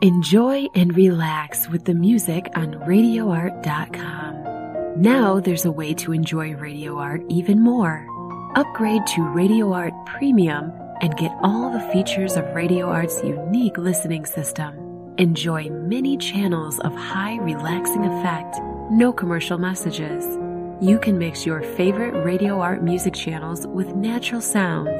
Enjoy and relax with the music on RadioArt.com. Now there's a way to enjoy Radio Art even more. Upgrade to Radio Art Premium and get all the features of Radio Art's unique listening system. Enjoy many channels of high relaxing effect, no commercial messages. You can mix your favorite Radio Art music channels with natural sounds